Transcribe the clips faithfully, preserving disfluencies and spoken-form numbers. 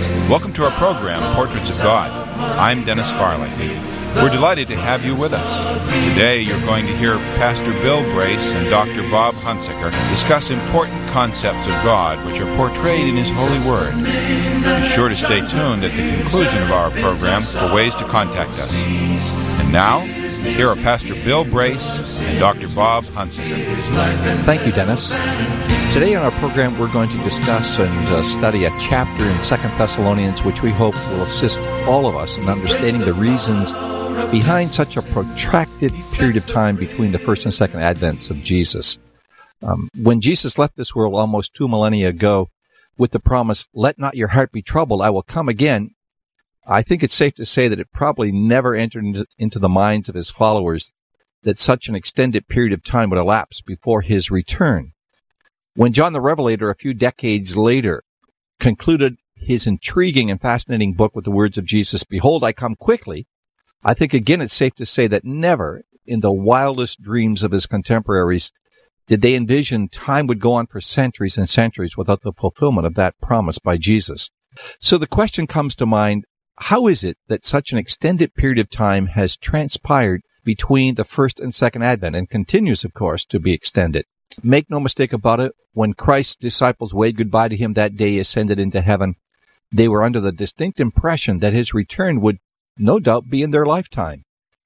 Welcome to our program, Portraits of God. I'm Dennis Farley. We're delighted to have you with us. Today you're going to hear Pastor Bill Brace and Doctor Bob Hunsaker discuss important concepts of God which are portrayed in His holy Word. Be sure to stay tuned at the conclusion of our program for ways to contact us. And now, here are Pastor Bill Brace and Doctor Bob Hunsaker. Thank you, Dennis. Today on our program we're going to discuss and uh, study a chapter in Second Thessalonians which we hope will assist all of us in understanding the reasons behind such a protracted period of time between the first and second advents of Jesus. Um, when Jesus left this world almost two millennia ago with the promise, "Let not your heart be troubled, I will come again," I think it's safe to say that it probably never entered into, into the minds of His followers that such an extended period of time would elapse before His return. When John the Revelator, a few decades later, concluded his intriguing and fascinating book with the words of Jesus, "Behold, I come quickly," I think again it's safe to say that never in the wildest dreams of his contemporaries did they envision time would go on for centuries and centuries without the fulfillment of that promise by Jesus. So the question comes to mind, how is it that such an extended period of time has transpired between the first and second advent and continues, of course, to be extended? Make no mistake about it, when Christ's disciples waved goodbye to Him that day He ascended into heaven, they were under the distinct impression that His return would no doubt be in their lifetime.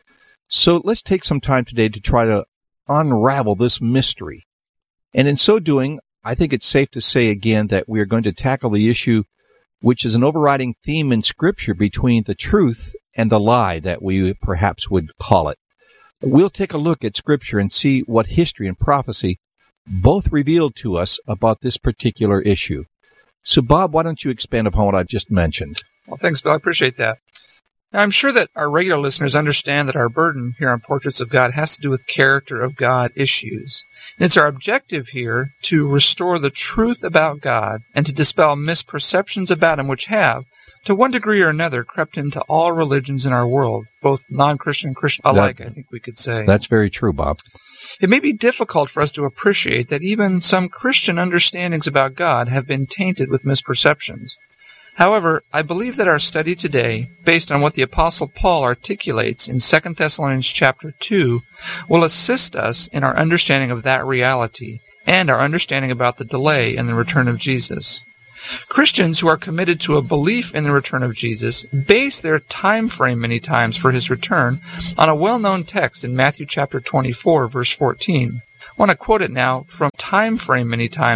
So let's take some time today to try to unravel this mystery. And in so doing, I think it's safe to say again that we are going to tackle the issue which is an overriding theme in Scripture between the truth and the lie that we perhaps would call it. We'll take a look at Scripture and see what history and prophecy both revealed to us about this particular issue. So, Bob, why don't you expand upon what I've just mentioned? Well, thanks, Bill. I appreciate that. Now, I'm sure that our regular listeners understand that our burden here on Portraits of God has to do with character of God issues. And it's our objective here to restore the truth about God and to dispel misperceptions about Him which have, to one degree or another, crept into all religions in our world, both non-Christian and Christian alike, that, I think we could say. That's very true, Bob. It may be difficult for us to appreciate that even some Christian understandings about God have been tainted with misperceptions. However, I believe that our study today, based on what the Apostle Paul articulates in Second Thessalonians chapter two, will assist us in our understanding of that reality and our understanding about the delay in the return of Jesus. Christians who are committed to a belief in the return of Jesus base their time frame many times for His return on a well-known text in Matthew chapter twenty-four, verse fourteen. I want to quote it now from time frame many times